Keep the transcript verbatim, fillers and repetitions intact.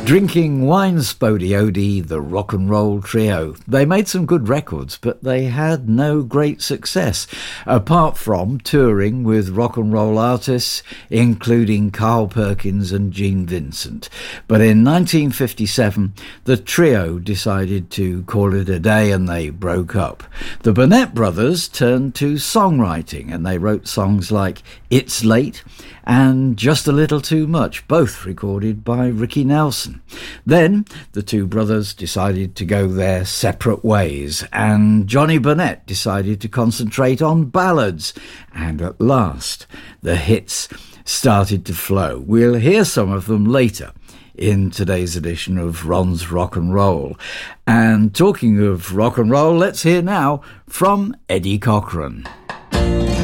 Drinking Wine Spodiodi, the rock and roll trio. They made some good records, but they had no great success, apart from touring with rock and roll artists, including Carl Perkins and Gene Vincent. But in nineteen fifty-seven, the trio decided to call it a day and they broke up. The Burnett brothers turned to songwriting and they wrote songs like It's Late and Just a Little Too Much, both recorded by Ricky Nelson. Then the two brothers decided to go their separate ways, and Johnny Burnett decided to concentrate on ballads, and at last the hits started to flow. We'll hear some of them later in today's edition of Ron's Rock and Roll. And talking of rock and roll, let's hear now from Eddie Cochran.